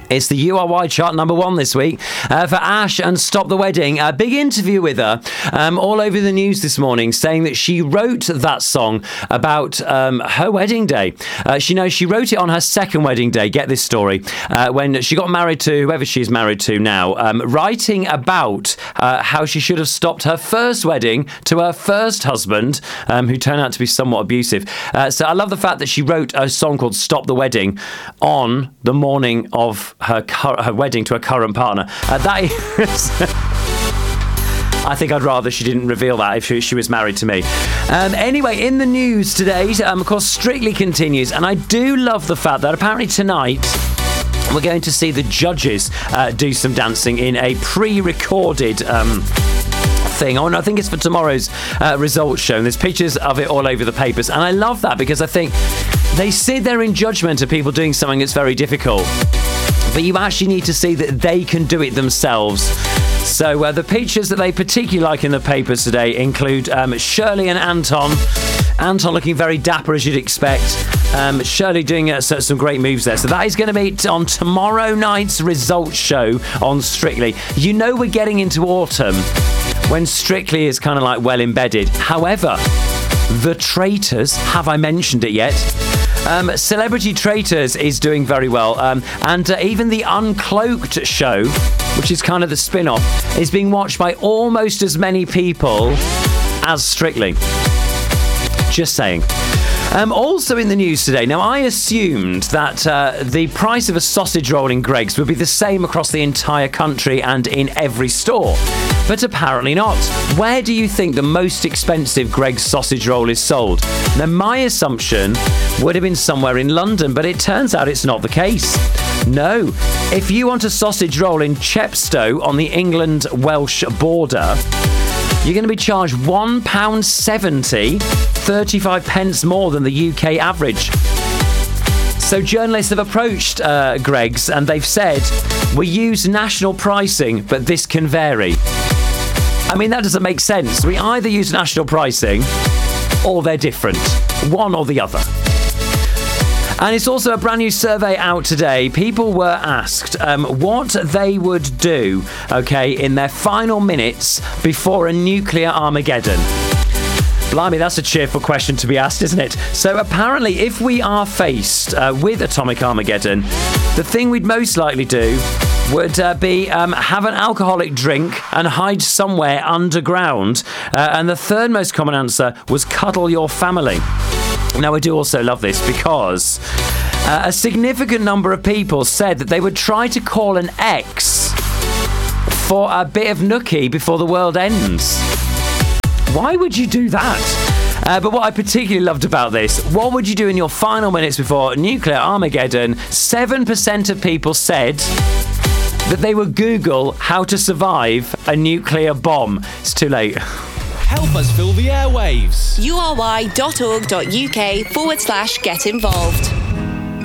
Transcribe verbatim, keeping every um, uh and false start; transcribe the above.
It's the U R Y chart number one this week uh, for Ash and Stop the Wedding. A big interview with her um, all over the news this morning, saying that she wrote that song about um, her wedding day. Uh, she knows she wrote it on her second wedding day. Get this story. Uh, when she got married to whoever she's married to now, um, writing about uh, how she should have stopped her first wedding to her first husband, um, who turned out to be somewhat abusive. Uh, so I love the fact that she wrote a song called Stop the Wedding on the morning of her her wedding to a current partner. Uh, that is... I think I'd rather she didn't reveal that if she, she was married to me. Um, anyway, in the news today, um, of course, Strictly continues, and I do love the fact that apparently tonight we're going to see the judges uh, do some dancing in a pre-recorded... Um, thing. Oh, no, I think it's for tomorrow's uh, results show. And there's pictures of it all over the papers. And I love that because I think they sit there in judgment of people doing something that's very difficult. But you actually need to see that they can do it themselves. So uh, the pictures that they particularly like in the papers today include um, Shirley and Anton. Anton looking very dapper, as you'd expect. Um, Shirley doing uh, some great moves there. So that is going to be on tomorrow night's results show on Strictly. You know we're getting into autumn when Strictly is kind of like well embedded. However, The Traitors, have I mentioned it yet? Um, Celebrity Traitors is doing very well. Um, and uh, even the Uncloaked show, which is kind of the spin-off, is being watched by almost as many people as Strictly. Just saying. Um, also in the news today, now I assumed that uh, the price of a sausage roll in Greggs would be the same across the entire country and in every store. But apparently not. Where do you think the most expensive Greggs sausage roll is sold? Now, my assumption would have been somewhere in London, but it turns out it's not the case. No. If you want a sausage roll in Chepstow on the England-Welsh border, you're going to be charged one pound seventy, thirty-five pence more than the U K average. So journalists have approached uh, Greggs and they've said, we use national pricing, but this can vary. I mean, that doesn't make sense. We either use national pricing or they're different. One or the other. And it's also a brand new survey out today. People were asked um, what they would do, okay, in their final minutes before a nuclear Armageddon. Blimey, that's a cheerful question to be asked, isn't it? So apparently, if we are faced uh, with atomic Armageddon, the thing we'd most likely do would uh, be um, have an alcoholic drink and hide somewhere underground. Uh, and the third most common answer was cuddle your family. Now, I do also love this because uh, a significant number of people said that they would try to call an ex for a bit of nookie before the world ends. Why would you do that? Uh, but what I particularly loved about this, what would you do in your final minutes before nuclear Armageddon? seven percent of people said that they would Google how to survive a nuclear bomb. It's too late. Help us fill the airwaves. U R Y dot org dot U K forward slash get involved.